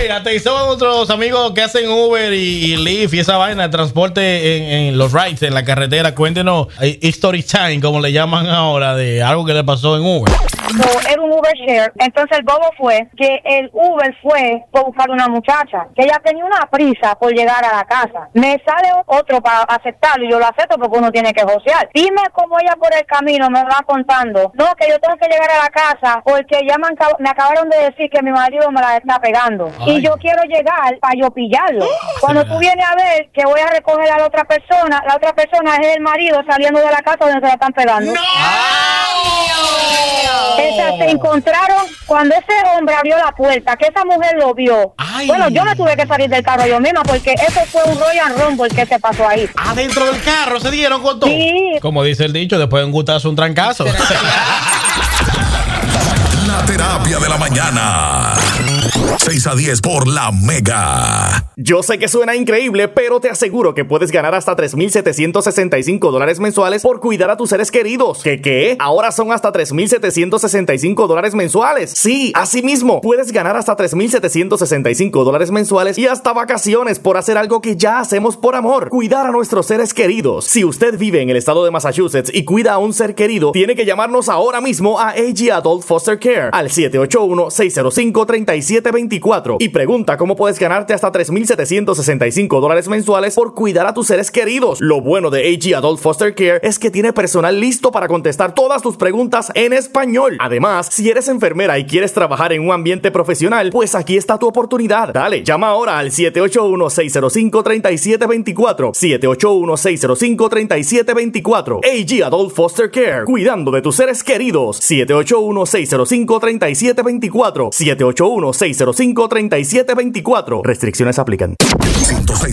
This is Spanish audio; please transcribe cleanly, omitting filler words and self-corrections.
Aterrizó a otros amigos que hacen Uber y Lyft y esa vaina de transporte en los rides en la carretera. Cuéntenos story time, como le llaman ahora, de algo que le pasó en Uber. Era un Uber share. Entonces el bobo fue que el Uber fue por buscar una muchacha que ella tenía una prisa por llegar a la casa. Me sale otro para aceptarlo y yo lo acepto porque uno tiene que josear. Dime cómo ella por el camino me va contando, no, que yo tengo que llegar a la casa porque ya me acabaron de decir que mi marido me la está pegando. Ay. Y yo quiero llegar para yo pillarlo. Cuando tú vienes a ver que voy a recoger a la otra persona es el marido saliendo de la casa donde se la están pegando. ¡No! Se encontraron cuando ese hombre abrió la puerta, que esa mujer lo vio. Ay. Bueno, yo me tuve que salir del carro yo misma porque eso fue un Royal Rumble que se pasó ahí. Adentro del carro se dieron con todo. Sí. Como dice el dicho, después de un gustazo un trancazo. La terapia de la mañana. 6 a 10 por la Mega. Yo sé que suena increíble, pero te aseguro que puedes ganar hasta $3,765 mensuales por cuidar a tus seres queridos. ¿Qué? Ahora son hasta $3,765 mensuales. Sí, así mismo. Puedes ganar hasta $3,765 mensuales y hasta vacaciones por hacer algo que ya hacemos por amor. Cuidar a nuestros seres queridos. Si usted vive en el estado de Massachusetts y cuida a un ser querido, tiene que llamarnos ahora mismo a AG Adult Foster Care al 781-605-3724 y pregunta cómo puedes ganarte hasta $3,765 mensuales por cuidar a tus seres queridos. Lo bueno de AG Adult Foster Care es que tiene personal listo para contestar todas tus preguntas en español. Además, si eres enfermera y quieres trabajar en un ambiente profesional, pues aquí está tu oportunidad. Dale, llama ahora al 781-605-3724. 781-605-3724. AG Adult Foster Care, cuidando de tus seres queridos. 781-605-3724. 781-605-3724. Restricciones aplican. 106.